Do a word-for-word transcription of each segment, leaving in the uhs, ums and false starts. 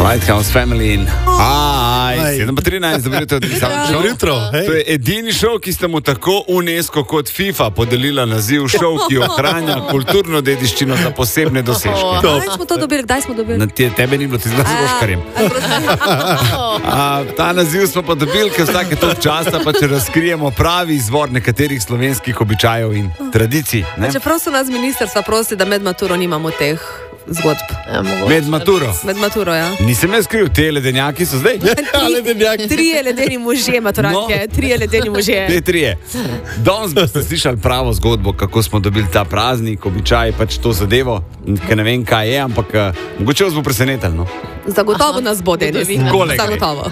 Lighthouse Family in Aj, sedem pa trinajst, dobro jutro, Dobro jutro, hej. To je edini šov, ki ste mu tako UNESCO kot FIFA podelila naziv šov, ki ohranja kulturno dediščino za posebne dosežke. Kdaj smo to dobili, kdaj smo dobili? Na te, tebe ni bilo, ti znaš z Oškarjem. Ta naziv smo pa dobili, ker vsake toliko časa pa če razkrijemo pravi izvor nekaterih slovenskih običajev in tradicij. Ne? Čeprav so nas ministrstva prosti, da med maturo nimamo teh zgodb. Ja, Med maturo. Med maturo, ja. Nisem jaz skril, te ledenjaki so zdaj. Trije ledeni možje, maturantje, No. trije ledeni možje. Te trije. Danes boste slišali pravo zgodbo, kako smo dobili ta praznik, običaj, pač to zadevo, ker ne vem, kaj je, ampak uh, mogoče vas bo presenetilo. No? Zagotovo nas bo, Denis. Takole gre. Zagotovo.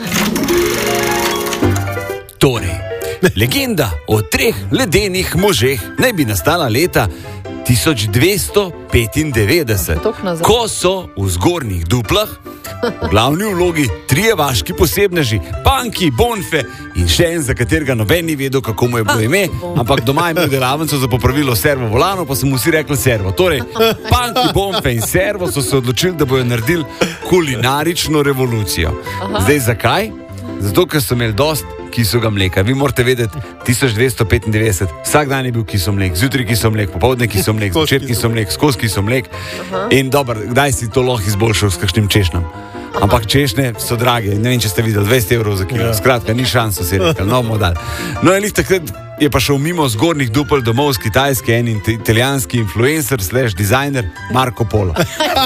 Torej, legenda o treh ledenih možeh naj bi nastala leta tisoč dvesto petindevetdeset, ko so v Zgornjih Duplah v glavni vlogi trije vaški posebneži, Panki, Bonfe in še en, za katerega noben ni vedel, kako mu je bilo ime, ampak doma je imel delavnico za popravilo servo volano, pa so mu vsi rekli servo. Torej, Panki, Bonfe in servo so se odločili, da bojo naredili kulinarično revolucijo. Zdaj, zakaj? Zato, ker so imeli dost kisovega mleka. Vi morate vedeti, tisoč dvesto petindevetdeset, vsak dan je bil kisov mlek, zjutraj kisov mlek, popoldne kisov mlek, zvečer kisov mlek, skozi kisov mlek. In dobro, kdaj si to lahko izboljšal s kakšnim češnjem? Ampak češnje so drage, ne vem, če ste videli, dvajset evrov za kilo. Skratka, ni šanso, si rekel, no bomo dali. No, in takrat je pa šel mimo Zgornjih Dupel domov z Kitajske en italijanski influencer slash dizajner Marco Polo.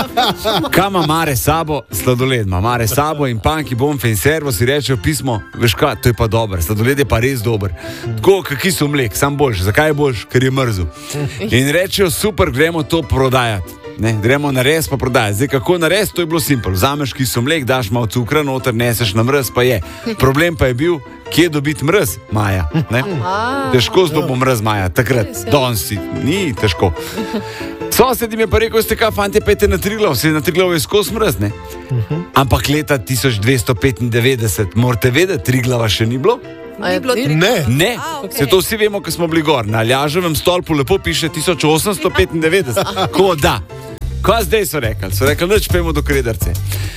Kaj ima Mare sabo? Sladoled ima Mare sabo in Panki, Bonfe in servo si rečejo pismo, veš kaj, to je pa dober, sladoled je pa res dober. Tako, kaki so mlek, sam boljši. Zakaj je boljši? Ker je mrzel. In rečejo, super, gremo to prodajati. Ne, gremo na res pa prodajati. Zdaj, kako na res, to je bilo simpel. Vzameš kisov mlek, daš malo cukra noter, neseš na mrz, pa je. Problem pa je bil, kje dobiti mrz, Maja. Ne? Težko zdobo mrz, Maja, takrat. Danes si, ni težko. Sosed jim je pa rekel, ste kaj, fantje, pejte na Triglav, se na Triglav je skozi mrz, ne? Ampak leta tisoč dvesto petindevetdeset, morate vedeti, Triglava še ni bilo? Ni bilo tri- Ne. Ne, A, okej. se to vsi vemo, ko smo bili gor. Na Aljaževem stolpu lepo piše tisoč osemsto petindevetdeset. Ko da. Kaj zdaj so rekli? So rekli, neč pejmo do Krederce.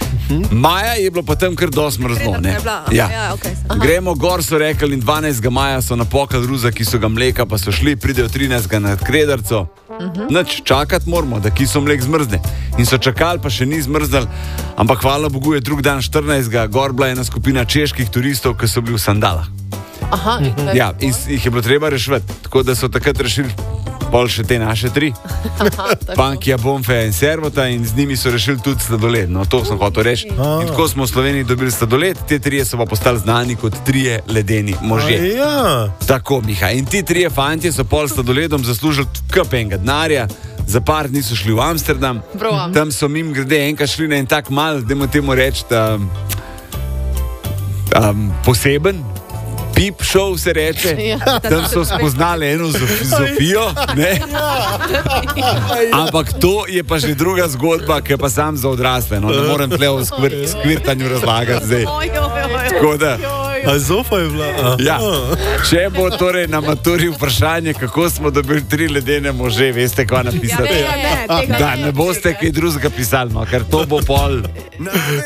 Maja je bilo pa tam kar dosti mrzlo, ne? Krederca je bila, aha, Ja. ja, okej. Gremo gor, so rekli, in dvanajstega maja so napokali ruza, ki so ga mleka, pa so šli, pridejo trinajstega na Krederco. Nič, čakati moramo, da ki so mlek zmrzne. In so čakali, pa še ni zmrznil, ampak hvala Bogu je drug dan štirinajstega gor bila ena skupina čeških turistov, ki so bili v sandalah. Aha, in kaj? Ja, in s- jih je bilo treba rešiti. Tako da so takrat rešili pol še te naše tri. Pankija, Bonfe in Servota in z njimi so rešili tudi sladoled. No, to sem hotel reči. In tako smo v Sloveniji dobili sladoled, te trije so pa postali znani kot trije ledeni možje. Ja. Tako, Miha. In ti trije fantje so pol sladoledom zaslužili kup enega denarja. Za par dni so šli v Amsterdam. Prav. Tam so mim grede enkrat šli na en tak mal, dajmo temu reči, um, um, poseben. Pip show se reče. Ja. Tam so spoznali eno Zof- Zofijo, ne? Ampak to je pa že druga zgodba, ki je pa sam za odrasle. No, ne morem tle o skvir, skvirtanju razlagati zdaj. Tako da, A Zofa je bila? A. ja. Če bo torej na maturi vprašanje, kako smo dobili tri ledene može, veste, kaj napisati. Ja, ne, tega Da ne boste kaj drugega pisali, no, ker to bo pol.